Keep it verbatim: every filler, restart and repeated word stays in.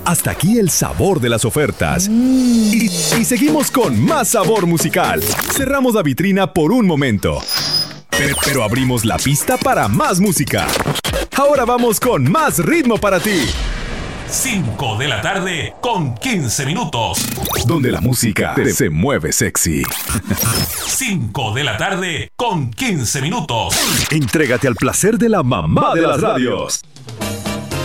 Hasta aquí el sabor de las ofertas. Mm. Y, y seguimos con más sabor musical. Cerramos la vitrina por un momento. Pero, pero abrimos la pista para más música. Ahora vamos con más ritmo para ti. cinco de la tarde con quince minutos. Donde la música se mueve sexy. cinco de la tarde con quince minutos. Entrégate al placer de la mamá de las radios.